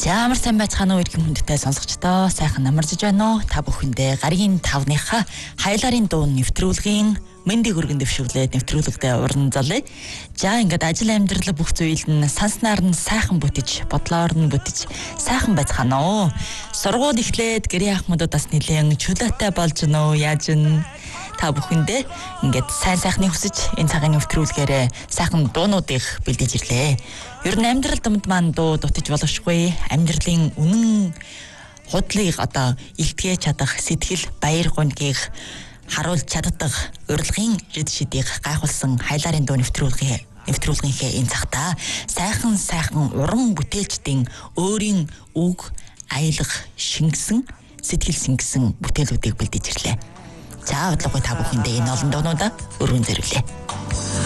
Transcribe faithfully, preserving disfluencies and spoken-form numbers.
За амар сайн байцгаана уу иргэн хүндтэй сонсогчдоо сайхан амаржиж байна уу? Та бүхэндээ гаригийн тавныхаа хайларын дуу нэвтрүүлгийн мэндийг өргөн дэвшүүлээд нэвтрүүлэгтээ уран залъя. За ингээд ажил амьдрал бүх зүйл нь санснаар нь сайхан бүтэж, бодлоор нь бүтэж сайхан байцгаана уу? Сургууль эхлээд гэрээ ахмадуудаас нэлээд чөлөөтэй болж гэнэ үү? Яаж гэн? Та бүхэндээ ингээд сайн сайхны хүсэж энэ цагааны нэвтрүүлгээрээ сайхан дуунуудыг бэлдэж ирлээ. Ер нь амьдрал дамд маань дуу дутаж болохгүй. Амьдралын үнэн худлыг одоо илтгэж чадах сэтгэл баяр гонгийг харуулж чаддаг урилгын жид шидийг гайхуулсан хайларын дуу нэвтрүүлгийн нэвтрүүлгийнхээ энэ цагта сайхан сайхан уран бүтээлчдийн өөрийн үг аялах шингэсэн сэтгэл сингсэн бүтээлүүдийг бэлдэж ирлээ. За бодлогоо та бүхэндээ энэ олон дуунуудаа өргөн зэрвлээ.